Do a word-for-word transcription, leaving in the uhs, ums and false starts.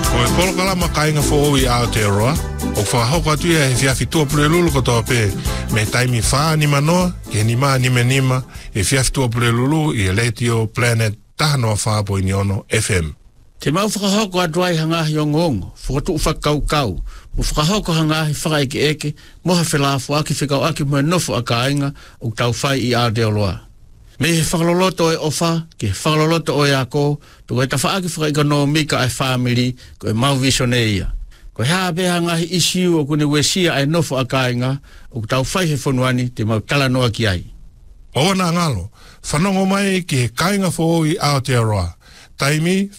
Ko e polo kalama kainga fo i Aotearoa. O whakahoko atu ia he whiawhitua pule lulu kotoa pe me taimi whaa ni manoa, ke ni maa ni me nima, e whiawhitua pule lulu i Eletio Planet tahanoa whaapo i Niono F M. Te mau whakahoko aduai hangahi o ngongo, whakatu whakau kau, mo whakahoko hangahi whakaeke eke, moha whelaafu aki whikau aki mua nofo a kainga o tau whai i Aotearoa. Me he whakaloloto e ofa, ke whakaloloto o e ako, tu e tawhaaki whakaikonomika ai family, ko e mau visioneia. Ko hea beha ngahi isiu o kune wesia ai nofo a kainga, o tau whai he whanuani te mau talanoa ki ai. O na ngalo, whanongo mai ki he kainga fo i Aotearoa. Taimi,